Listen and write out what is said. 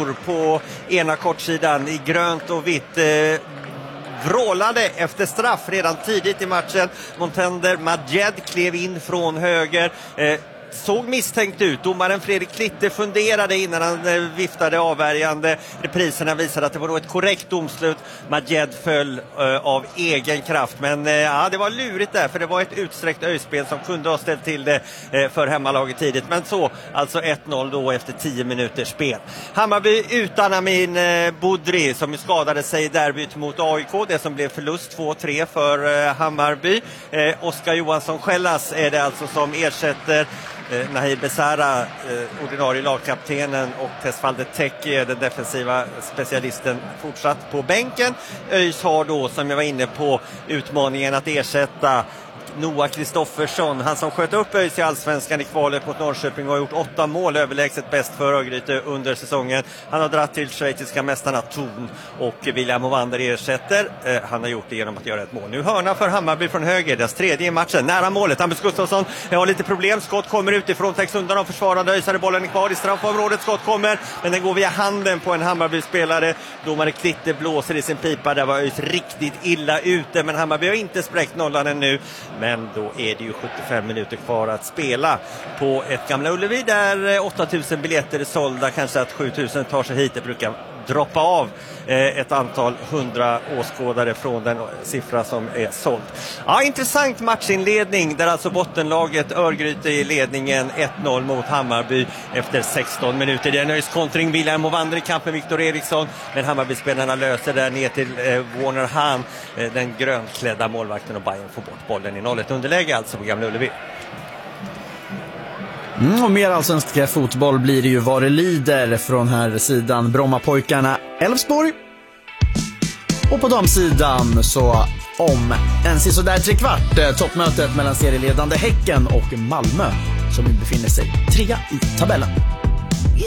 människor på ena kortsidan i grönt och vitt vrålade efter straff redan tidigt i matchen. Montender Majed klev in från höger, såg misstänkt ut. Domaren Fredrik Klitte funderade innan han viftade avvärjande. Repriserna visade att det var nog ett korrekt domslut. Majed föll av egen kraft. Men det var lurigt där, för det var ett utsträckt öjspel som kunde ha ställt till det för hemmalaget tidigt. Men så, alltså 1-0 då efter 10 minuters spel. Hammarby utan Amin Budri som skadade sig i derbyt mot AIK. Det som blev förlust 2-3 för Hammarby. Oskar Johansson Skällas är det alltså som ersätter Nahir Besara, ordinarie lagkaptenen, och Tesfalde Teki, den defensiva specialisten, fortsatt på bänken. ÖIS har då, som jag var inne på, utmaningen att ersätta Noah Kristoffersson, han som sköt upp ÖIS i Allsvenskan i kvalet mot Norrköping och har gjort 8 mål, överlägset bäst för Örgryte under säsongen. Han har dratt till schweiziska mästarna Thun, och William Movander ersätter. Han har gjort det genom att göra ett mål. Nu hörna för Hammarby från höger, deras tredje i matchen, nära målet. Hampus Gustafsson har lite problem, skott kommer utifrån, täcks undan av försvarande ÖISare, bollen är kvar i straffområdet, skott kommer, men den går via handen på en Hammarby-spelare. Domare Klitte blåser i sin pipa, där var ÖIS riktigt illa ute, men Hammarby har inte spräckt nollan ännu. Men då är det ju 75 minuter kvar att spela på ett Gamla Ullevi där 8000 biljetter är sålda. Kanske att 7000 tar sig hit. Det brukar droppa av ett antal 100 åskådare från den siffra som är såld. Ja, intressant matchinledning där alltså bottenlaget Örgryte i ledningen 1-0 mot Hammarby efter 16 minuter. Det är nöjskontring, William Movander i kamp med Viktor Eriksson, men Hammarby-spelarna löser där ner till Warner Hahn, den grönklädda målvakten, och Bayern får bort bollen i 0-1 underläge alltså på Gamla Ullevi. Och mer allsvensk fotboll blir det ju vad det lider från här sidan. Brommapojkarna Elfsborg. Och på damsidan så om en sisådär 3/4 toppmötet mellan serieledande Häcken och Malmö, som befinner sig 3 i tabellen.